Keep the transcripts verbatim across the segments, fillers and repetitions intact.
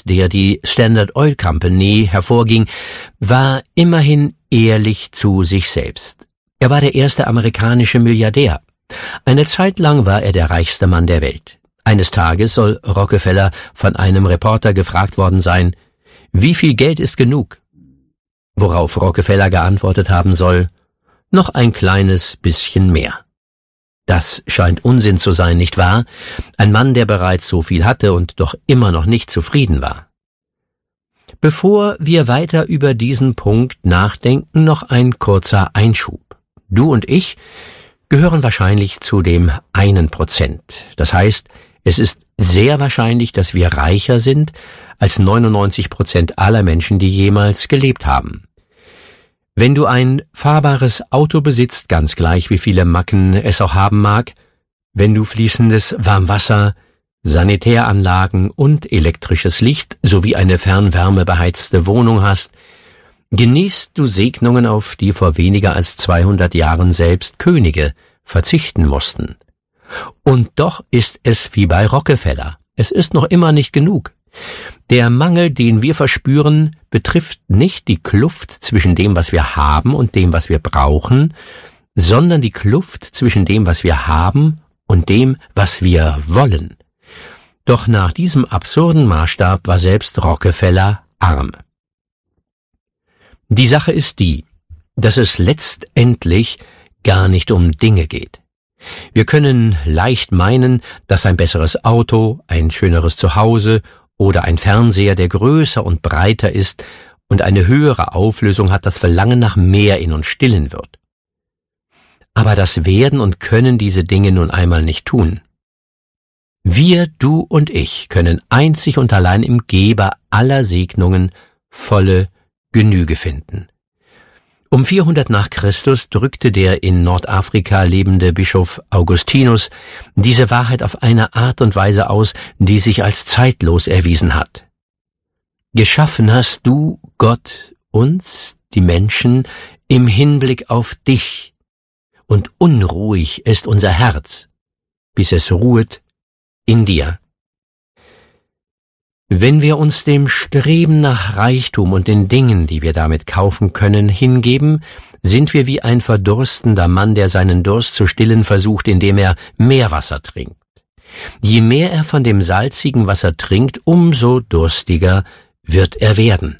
aus der die Standard Oil Company hervorging, war immerhin ehrlich zu sich selbst. Er war der erste amerikanische Milliardär. Eine Zeit lang war er der reichste Mann der Welt. Eines Tages soll Rockefeller von einem Reporter gefragt worden sein, wie viel Geld ist genug? Worauf Rockefeller geantwortet haben soll, noch ein kleines bisschen mehr. Das scheint Unsinn zu sein, nicht wahr? Ein Mann, der bereits so viel hatte und doch immer noch nicht zufrieden war. Bevor wir weiter über diesen Punkt nachdenken, noch ein kurzer Einschub. Du und ich gehören wahrscheinlich zu dem einen Prozent. Das heißt, es ist sehr wahrscheinlich, dass wir reicher sind als neunundneunzig Prozent aller Menschen, die jemals gelebt haben. Wenn du ein fahrbares Auto besitzt, ganz gleich wie viele Macken es auch haben mag, wenn du fließendes Warmwasser, Sanitäranlagen und elektrisches Licht sowie eine fernwärmebeheizte Wohnung hast, genießt du Segnungen, auf die vor weniger als zweihundert Jahren selbst Könige verzichten mussten. Und doch ist es wie bei Rockefeller. Es ist noch immer nicht genug. Der Mangel, den wir verspüren, betrifft nicht die Kluft zwischen dem, was wir haben und dem, was wir brauchen, sondern die Kluft zwischen dem, was wir haben und dem, was wir wollen. Doch nach diesem absurden Maßstab war selbst Rockefeller arm. Die Sache ist die, dass es letztendlich gar nicht um Dinge geht. Wir können leicht meinen, dass ein besseres Auto, ein schöneres Zuhause oder ein Fernseher, der größer und breiter ist und eine höhere Auflösung hat, das Verlangen nach mehr in uns stillen wird. Aber das werden und können diese Dinge nun einmal nicht tun. Wir, du und ich, können einzig und allein im Geber aller Segnungen volle Genüge finden. Um vierhundert nach Christus drückte der in Nordafrika lebende Bischof Augustinus diese Wahrheit auf eine Art und Weise aus, die sich als zeitlos erwiesen hat. Geschaffen hast du, Gott, uns, die Menschen, im Hinblick auf dich, und unruhig ist unser Herz, bis es ruhet in dir. Wenn wir uns dem Streben nach Reichtum und den Dingen, die wir damit kaufen können, hingeben, sind wir wie ein verdurstender Mann, der seinen Durst zu stillen versucht, indem er Meerwasser trinkt. Je mehr er von dem salzigen Wasser trinkt, umso durstiger wird er werden.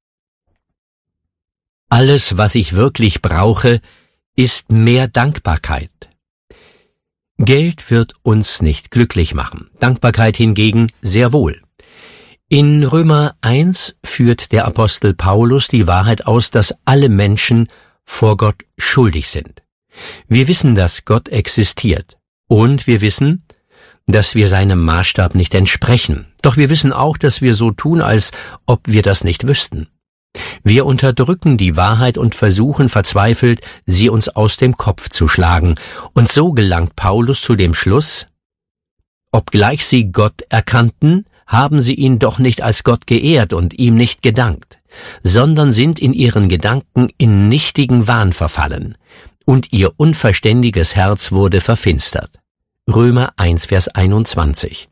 Alles, was ich wirklich brauche, ist mehr Dankbarkeit. Geld wird uns nicht glücklich machen, Dankbarkeit hingegen sehr wohl. In Römer eins führt der Apostel Paulus die Wahrheit aus, dass alle Menschen vor Gott schuldig sind. Wir wissen, dass Gott existiert, und wir wissen, dass wir seinem Maßstab nicht entsprechen. Doch wir wissen auch, dass wir so tun, als ob wir das nicht wüssten. Wir unterdrücken die Wahrheit und versuchen verzweifelt, sie uns aus dem Kopf zu schlagen. Und so gelangt Paulus zu dem Schluss, obgleich sie Gott erkannten, haben sie ihn doch nicht als Gott geehrt und ihm nicht gedankt, sondern sind in ihren Gedanken in nichtigen Wahn verfallen, und ihr unverständiges Herz wurde verfinstert. Römer eins, Vers einundzwanzig.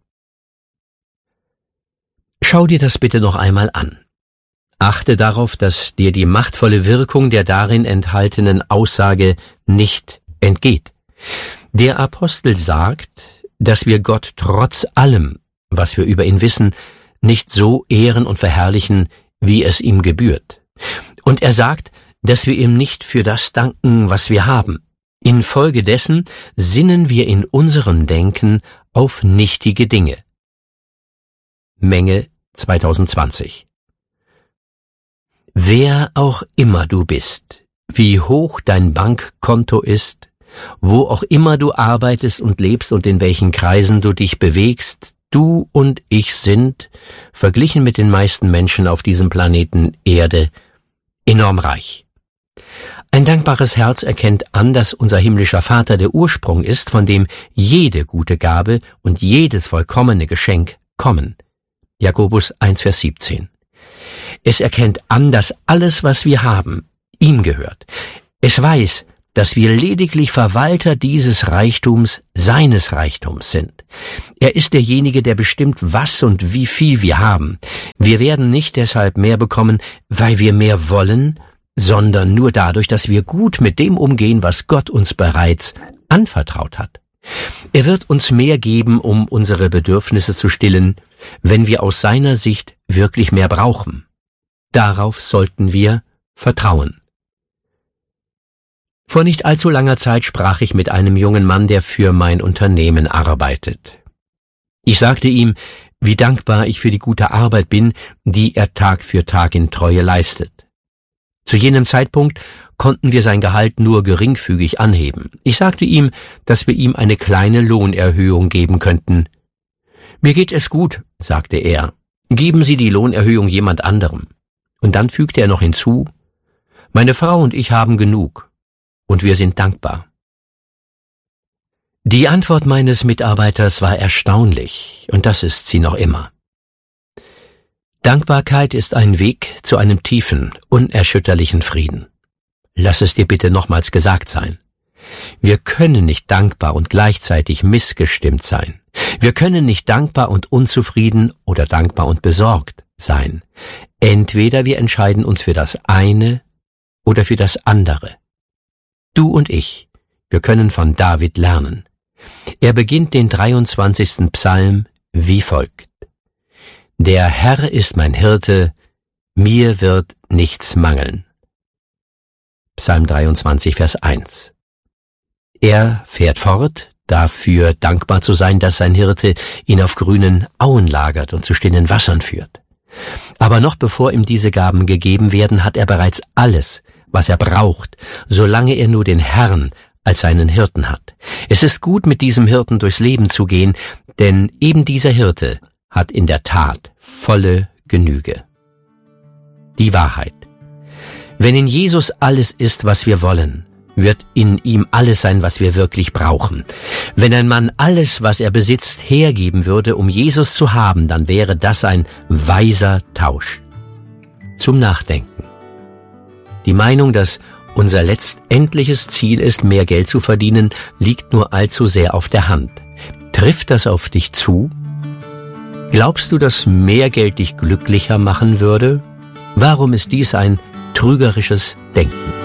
Schau dir das bitte noch einmal an. Achte darauf, dass dir die machtvolle Wirkung der darin enthaltenen Aussage nicht entgeht. Der Apostel sagt, dass wir Gott trotz allem, was wir über ihn wissen, nicht so ehren und verherrlichen, wie es ihm gebührt. Und er sagt, dass wir ihm nicht für das danken, was wir haben. Infolgedessen sinnen wir in unserem Denken auf nichtige Dinge. Menge zwanzig zwanzig. Wer auch immer du bist, wie hoch dein Bankkonto ist, wo auch immer du arbeitest und lebst und in welchen Kreisen du dich bewegst, du und ich sind, verglichen mit den meisten Menschen auf diesem Planeten Erde, enorm reich. Ein dankbares Herz erkennt an, dass unser himmlischer Vater der Ursprung ist, von dem jede gute Gabe und jedes vollkommene Geschenk kommen. Jakobus eins, Vers siebzehn. Es erkennt an, dass alles, was wir haben, ihm gehört. Es weiß, dass wir lediglich Verwalter dieses Reichtums, seines Reichtums sind. Er ist derjenige, der bestimmt, was und wie viel wir haben. Wir werden nicht deshalb mehr bekommen, weil wir mehr wollen, sondern nur dadurch, dass wir gut mit dem umgehen, was Gott uns bereits anvertraut hat. Er wird uns mehr geben, um unsere Bedürfnisse zu stillen, wenn wir aus seiner Sicht wirklich mehr brauchen. Darauf sollten wir vertrauen. Vor nicht allzu langer Zeit sprach ich mit einem jungen Mann, der für mein Unternehmen arbeitet. Ich sagte ihm, wie dankbar ich für die gute Arbeit bin, die er Tag für Tag in Treue leistet. Zu jenem Zeitpunkt konnten wir sein Gehalt nur geringfügig anheben. Ich sagte ihm, dass wir ihm eine kleine Lohnerhöhung geben könnten. »Mir geht es gut«, sagte er, »geben Sie die Lohnerhöhung jemand anderem.« Und dann fügte er noch hinzu, »Meine Frau und ich haben genug, und wir sind dankbar.« Die Antwort meines Mitarbeiters war erstaunlich, und das ist sie noch immer. Dankbarkeit ist ein Weg zu einem tiefen, unerschütterlichen Frieden. Lass es dir bitte nochmals gesagt sein. Wir können nicht dankbar und gleichzeitig missgestimmt sein. Wir können nicht dankbar und unzufrieden oder dankbar und besorgt sein. Entweder wir entscheiden uns für das eine oder für das andere. Du und ich, wir können von David lernen. Er beginnt den dreiundzwanzigsten Psalm wie folgt. Der Herr ist mein Hirte, mir wird nichts mangeln. Psalm dreiundzwanzig, Vers eins. Er fährt fort, dafür dankbar zu sein, dass sein Hirte ihn auf grünen Auen lagert und zu stillen Wassern führt. Aber noch bevor ihm diese Gaben gegeben werden, hat er bereits alles, was er braucht, solange er nur den Herrn als seinen Hirten hat. Es ist gut, mit diesem Hirten durchs Leben zu gehen, denn eben dieser Hirte hat in der Tat volle Genüge. Die Wahrheit. Wenn in Jesus alles ist, was wir wollen, wird in ihm alles sein, was wir wirklich brauchen. Wenn ein Mann alles, was er besitzt, hergeben würde, um Jesus zu haben, dann wäre das ein weiser Tausch. Zum Nachdenken. Die Meinung, dass unser letztendliches Ziel ist, mehr Geld zu verdienen, liegt nur allzu sehr auf der Hand. Trifft das auf dich zu? Glaubst du, dass mehr Geld dich glücklicher machen würde? Warum ist dies ein trügerisches Denken?